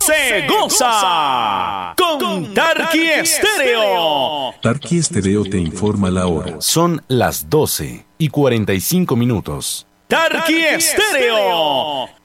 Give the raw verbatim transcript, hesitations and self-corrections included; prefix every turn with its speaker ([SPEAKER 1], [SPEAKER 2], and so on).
[SPEAKER 1] se goza con Tarqui Estéreo.
[SPEAKER 2] Tarqui Estéreo te informa la hora.
[SPEAKER 3] Son las doce y cuarenta y cinco minutos.
[SPEAKER 1] Tarqui Estéreo.